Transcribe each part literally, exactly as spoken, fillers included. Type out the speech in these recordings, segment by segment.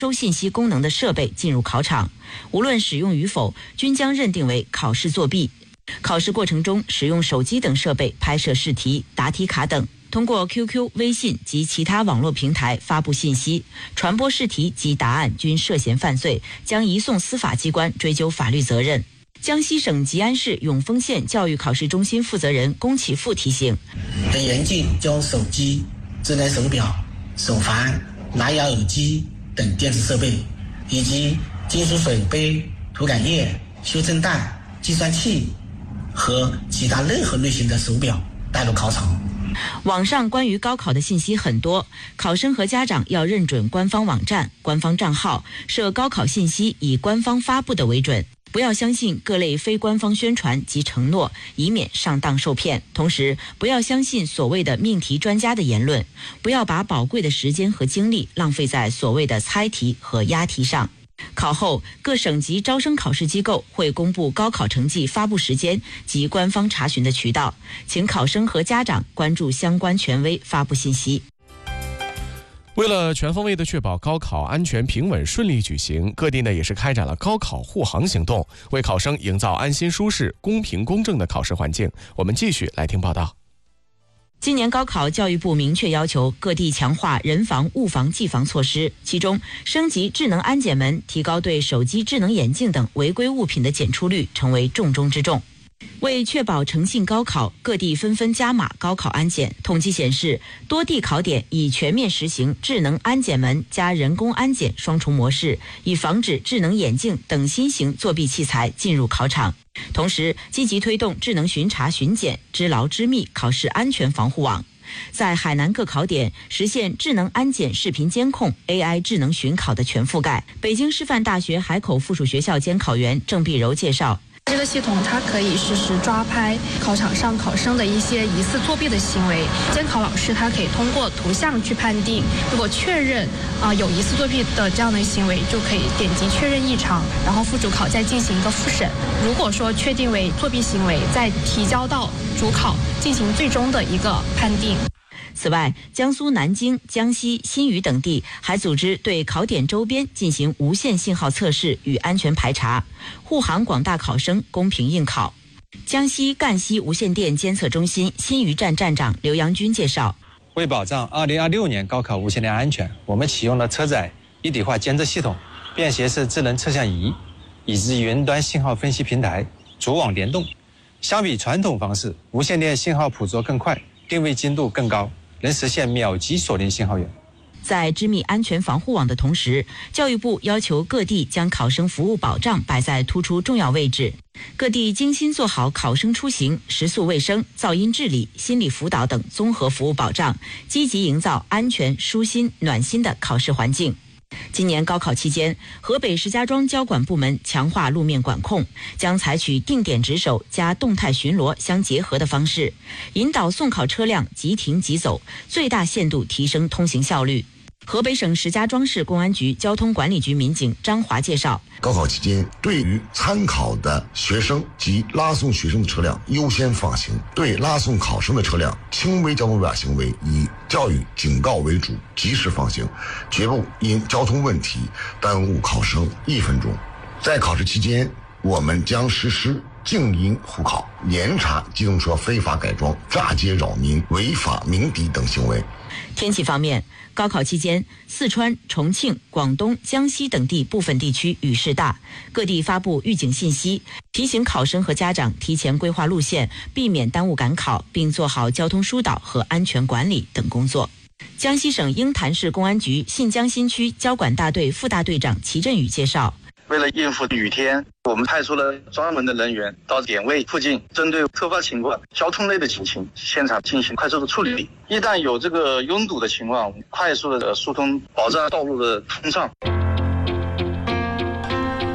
收信息功能的设备进入考场，无论使用与否，均将认定为考试作弊。考试过程中使用手机等设备拍摄试题、答题卡等，通过 Q Q、微信及其他网络平台发布信息、传播试题及答案均涉嫌犯罪，将移送司法机关追究法律责任。江西省吉安市永丰县教育考试中心负责人龚启富提醒： 得严禁将手机、智能手表、手环、蓝牙耳机等电子设备，以及金属水杯、涂改液、修正带、计算器和其他任何类型的手表带入考场。 网上关于高考的信息很多，考生和家长要认准官方网站、官方账号，设高考信息以官方发布的为准，不要相信各类非官方宣传及承诺，以免上当受骗。同时，不要相信所谓的命题专家的言论，不要把宝贵的时间和精力浪费在所谓的猜题和押题上。考后，各省级招生考试机构会公布高考成绩发布时间及官方查询的渠道，请考生和家长关注相关权威发布信息。 为了全方位的确保高考安全平稳顺利举行，各地呢也是开展了高考护航行动，为考生营造安心舒适、公平公正的考试环境。我们继续来听报道。 今年高考，教育部明确要求各地强化人防、物防、技防措施，其中升级智能安检门，提高对手机、智能眼镜等违规物品的检出率，成为重中之重。为确保诚信高考，各地纷纷加码高考安检。统计显示，多地考点已全面实行智能安检门加人工安检双重模式，以防止智能眼镜等新型作弊器材进入考场。同时，积极推动智能巡查巡检，知牢知密考试安全防护网。在海南各考点实现智能安检视频监控、A I 智能巡考的全覆盖。北京师范大学海口附属学校监考员郑碧柔介绍， 这个系统它可以实时抓拍考场上考生的一些疑似作弊的行为，监考老师他可以通过图像去判定，如果确认啊、呃、有疑似作弊的这样的行为，就可以点击确认异常，然后副主考再进行一个复审。如果说确定为作弊行为，再提交到主考进行最终的一个判定。 此外，江苏南京、江西新余等地还组织对考点周边进行无线信号测试与安全排查，护航广大考生公平应考。江西赣西无线电监测中心新余站站长刘阳军介绍， 为保障二零二六年高考无线电安全，我们启用了车载一体化监测系统、便携式智能测向仪以及云端信号分析平台，主网联动。相比传统方式，无线电信号捕捉更快，定位精度更高，能实现秒级锁定信号源。 在织密安全防护网的同时，教育部要求各地将考生服务保障摆在突出重要位置，各地精心做好考生出行、食宿卫生、噪音治理、心理辅导等综合服务保障，积极营造安全、舒心、暖心的考试环境。今年高考期间，河北石家庄交管部门强化路面管控，将采取定点值守加动态巡逻相结合的方式，引导送考车辆即停即走，最大限度提升通行效率。河北省石家庄市公安局交通管理局民警张华介绍， 高考期间，对于参考的学生及拉送学生的车辆优先放行，对拉送考生的车辆轻微交通违法行为以教育警告为主，及时放行，绝不因交通问题耽误考生一分钟。在考试期间，我们将实施静音护考，严查机动车非法改装、炸街扰民、违法鸣笛等行为。 天气方面，高考期间，四川、重庆、广东、江西等地部分地区雨势大，各地发布预警信息，提醒考生和家长提前规划路线，避免耽误赶考，并做好交通疏导和安全管理等工作。江西省鹰潭市公安局信江新区交管大队副大队长齐振宇介绍， 为了应付雨天，我们派出了专门的人员到点位附近，针对突发情况、交通类的情形，现场进行快速的处理。一旦有这个拥堵的情况，快速的疏通，保障道路的通畅。 在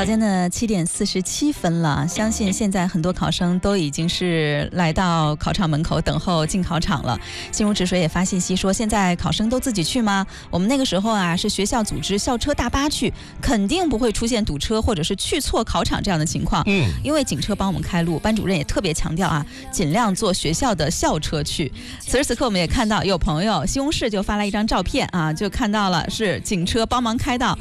早间的七点四十七分了，相信现在很多考生都已经是来到考场门口等候进考场了。新如止水也发信息说，现在考生都自己去吗？我们那个时候啊是学校组织校车大巴去，肯定不会出现堵车或者是去错考场这样的情况。嗯，因为警车帮我们开路，班主任也特别强调啊，尽量坐学校的校车去。此时此刻我们也看到有朋友西红柿就发来一张照片啊，就看到了是警车帮忙开道。